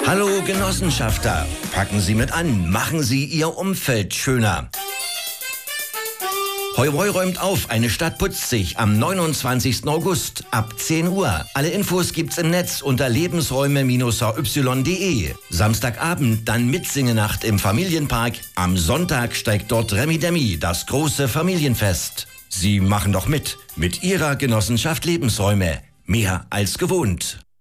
Hallo Genossenschafter, packen Sie mit an, machen Sie Ihr Umfeld schöner. Hoi Hoi räumt auf, eine Stadt putzt sich am 29. August ab 10 Uhr. Alle Infos gibt's im Netz unter lebensräume-hy.de. Samstagabend dann Mitsingenacht im Familienpark. Am Sonntag steigt dort Remi Demi, das große Familienfest. Sie machen doch mit Ihrer Genossenschaft Lebensräume. Mehr als gewohnt.